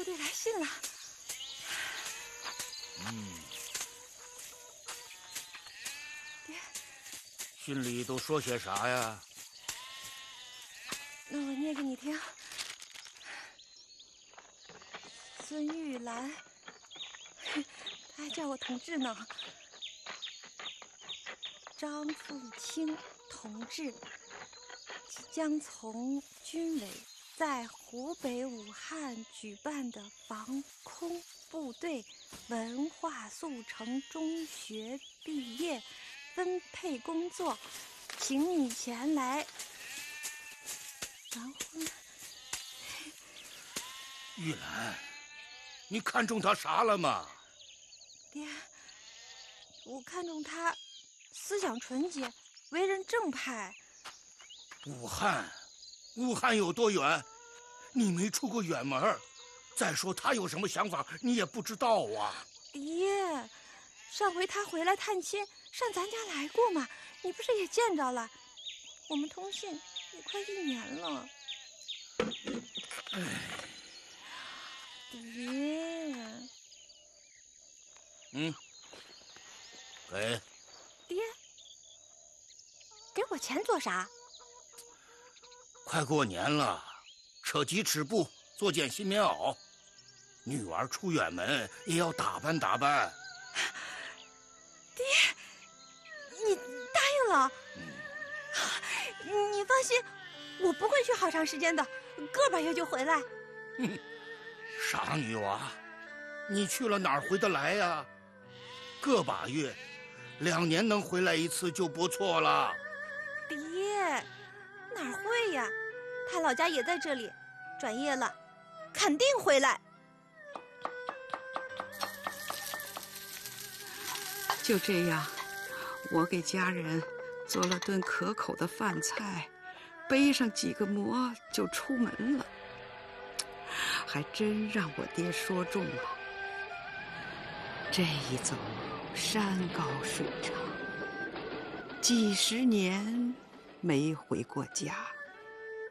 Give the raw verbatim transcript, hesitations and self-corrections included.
队来信了。 嗯， 爹， 信里都说些啥呀？ 那我念给你听。孙玉兰，他还叫我同志呢。张富清同志即将从军委在湖北武汉举办的防空部队文化速成中学毕业分配工作，请你前来完婚。 玉兰，你看中他啥了吗？ 爹，我看中他思想纯洁，为人正派。 武汉，武汉有多远？你没出过远门。再说他有什么想法，你也不知道啊。 爹，上回他回来探亲，上咱家来过嘛，你不是也见着了？我们通信也快一年了。 哎， 爹， 嗯，给。 爹，给我钱做啥？ 快过年了，扯几尺布，做件新棉袄。女儿出远门也要打扮打扮。 爹，你答应了？嗯、你放心，我不会去好长时间的，个把月就回来。 哼，傻女娃，你去了哪儿回得来呀？个把月，两年能回来一次就不错了。 爹，哪儿会呀？他老家也在这里，转业了，肯定回来。 就这样，我给家人做了顿可口的饭菜，背上几个馍就出门了，还真让我爹说中了。这一走，山高水长，几十年没回过家。